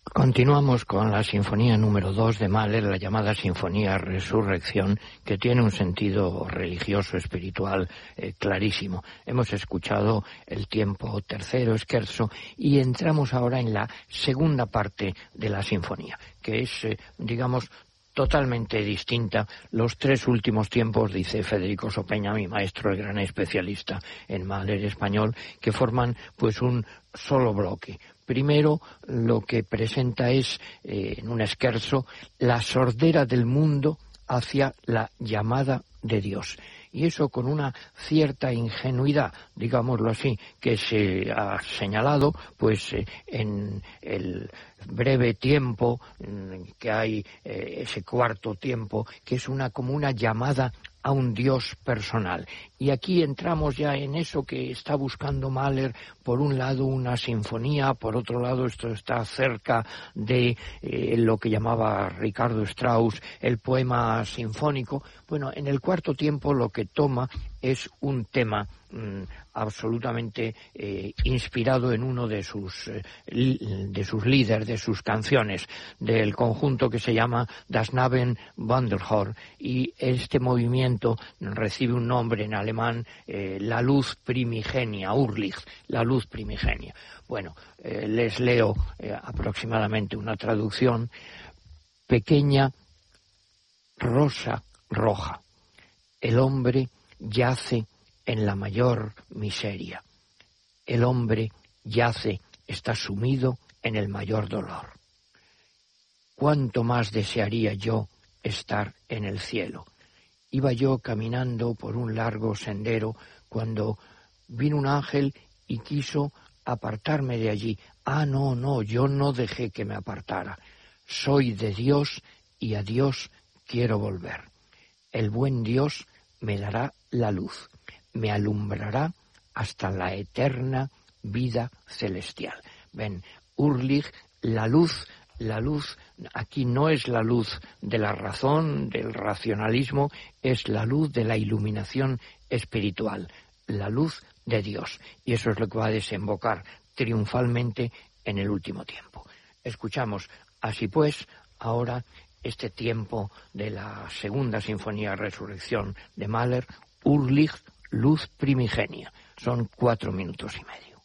Continuamos con la sinfonía número 2 de Mahler, la llamada Sinfonía Resurrección, que tiene un sentido religioso, espiritual clarísimo. Hemos escuchado el tiempo tercero, scherzo, y entramos ahora en la segunda parte de la sinfonía, que es, totalmente distinta. Los tres últimos tiempos, dice Federico Sopeña, mi maestro, el gran especialista en Mahler español, que forman pues un solo bloque. Primero, lo que presenta es, en un scherzo, la sordera del mundo hacia la llamada de Dios. Y eso con una cierta ingenuidad, digámoslo así, que se ha señalado, pues en el breve tiempo que hay, ese cuarto tiempo, que es como una llamada a un Dios personal. Y aquí entramos ya en eso que está buscando Mahler, por un lado una sinfonía, por otro lado esto está cerca de lo que llamaba Ricardo Strauss el poema sinfónico. Bueno, en el cuarto tiempo lo que toma es un tema absolutamente inspirado en uno de sus líderes, de sus canciones, del conjunto que se llama Das Naben Wanderhor, y este movimiento recibe un nombre en alemán, la luz primigenia, Urlicht, la luz primigenia. Bueno, les leo aproximadamente una traducción. Pequeña rosa roja, el hombre yace en la mayor miseria. El hombre yace, está sumido en el mayor dolor. ¿Cuánto más desearía yo estar en el cielo? Iba yo caminando por un largo sendero cuando vino un ángel y quiso apartarme de allí. No, yo no dejé que me apartara. Soy de Dios y a Dios quiero volver. El buen Dios me dará la luz, me alumbrará hasta la eterna vida celestial. Ven, Urlich, la luz, aquí no es la luz de la razón, del racionalismo, es la luz de la iluminación espiritual, la luz de Dios. Y eso es lo que va a desembocar triunfalmente en el último tiempo. Escuchamos, así pues, ahora este tiempo de la segunda sinfonía Resurrección de Mahler, Urlich, luz primigenia. Son 4 minutos y medio.